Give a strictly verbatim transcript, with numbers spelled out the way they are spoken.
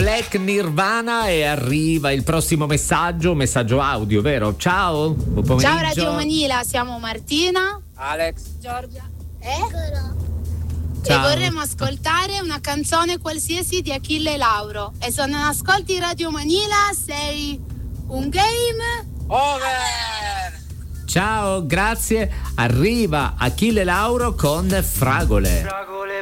Black Nirvana e arriva il prossimo messaggio, messaggio audio, vero? Ciao, buon pomeriggio. Ciao Radio Manila, siamo Martina, Alex, Giorgia e... Ciao. E vorremmo ascoltare una canzone qualsiasi di Achille Lauro. E se non ascolti Radio Manila sei un game over. Ciao, grazie. Arriva Achille Lauro con Fragole.